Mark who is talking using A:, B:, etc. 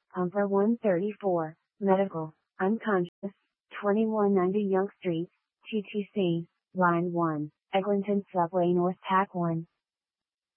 A: Pumper 134, Medical, Unconscious, 2190 Yonge Street, TTC, Line 1, Eglinton Subway North Tack 1.